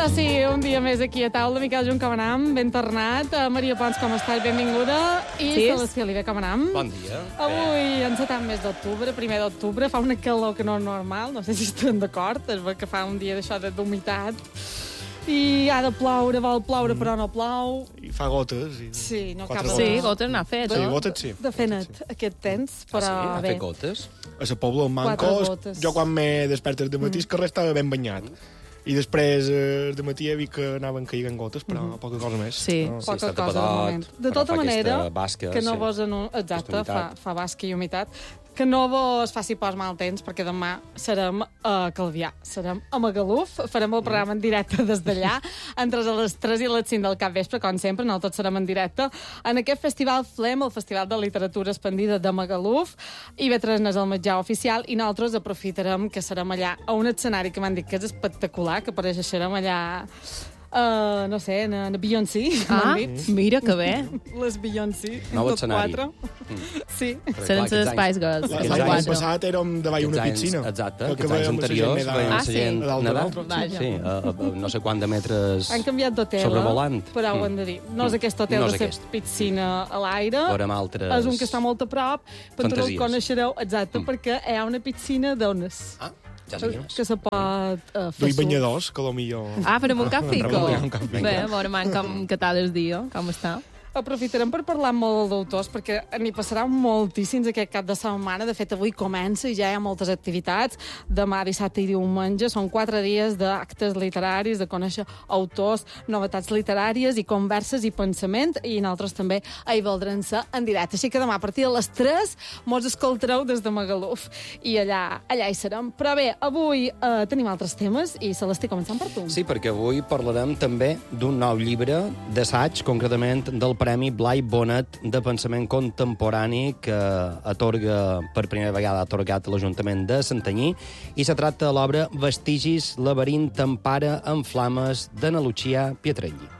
sí, un dia més aquí a taula. Miquel Junt, com anam? Ben tornat. Maria Pons, com estàs? Benvinguda. I Celestí Oliver, com anam? Bon dia. Avui encetem mes d'octubre, 1 d'octubre. Fa una calor que no és normal. No sé si estem d'acord. Es veu que fa un dia d'això d'humitat. I ha de ploure, vol ploure, però no plou. I fa gotes. Sí, no Quatre acaba gotes. Sí, gotes n'ha fet. Sí, gotes sí. de fer net aquest temps, però Ha bé. fet gotes? A la Pobla del Quatre Mancos, gotes. jo quan m'he despertat de matí, el carrer estava ben banyat. I després, de matí, he vist que anaven caigant gotes, però poca cosa més. Sí. No. Poca està cosa de tapadot, moment. De però tota fa manera, aquesta basca, que no sí. vos... Exacte, Aquesta humitat. fa basca i humitat. Que no vos faci pas mal temps, perquè demà serem a Calvià, serem a Magaluf, farem el programa en directe des d'allà, entre les 3 i les 5 del capvespre, com sempre, no tots serem en directe, en aquest festival FLEM, el Festival de Literatura Expandida de Magaluf, i Vetres és el mitjà oficial, i nosaltres aprofitarem que serem allà a un escenari que m'han dit que és espectacular, que apareixerem allà... no sé, en Beyoncé, m'han dit. Mira que bé. Les Beyoncé, Nou tot escenari. 4. Sí. Seran les Spice Girls. Aquests les L'any anys- quatre. passat érem davall una Aquests anys- piscina. Exacte, Que aquests anys veiem la gent anteriors nedar veiem la sí. gent a dalt de nedar. l'altre. Vaja. Sí, a no sé quant de metres... Han canviat d'hotel, Sobrevolant. però ho hem de dir. No és aquest hotel No és de ser aquest. piscina a l'aire. Veurem altres... És un que està molt a prop, però no el Fantasies. coneixereu, exacte, perquè hi ha una piscina d'ones. Ah, ja sabíem. Que se pot fer Duim surf. banyadors, que millor... Ah, farem un cafico. Farem un cafico. Bé, veurem com que tal el dia, com està. Aprofitarem per parlar molt d'autors, perquè n'hi passaran moltíssims aquest cap de setmana. De fet, avui comença i ja hi ha moltes activitats. Demà, dissabte i diumenge són 4 dies d'actes literaris, de conèixer autors, novetats literàries i converses i pensament, i nosaltres també hi voldrem ser en directe. Així que demà, a partir de les 3, mos escoltareu des de Magaluf, i allà hi serem. Però bé, avui tenim altres temes, i Celestí, començant per tu. Sí, perquè avui parlarem també d'un nou llibre d'assaig, concretament del Premi Blai Bonet de Pensament Contemporani que atorga, per primera vegada, ha atorgat l'Ajuntament de Santanyí, i se tracta de l'obra Vestigis, laberint empara en flames d'Anna Lucía Pietrelli.